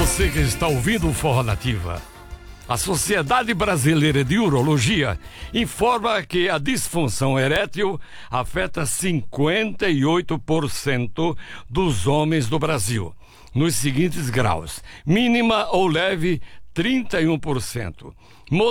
Você que está ouvindo o Forró Nativa. A Sociedade Brasileira de Urologia informa que a disfunção erétil afeta 58% dos homens do Brasil, nos seguintes graus: mínima ou leve, 31%,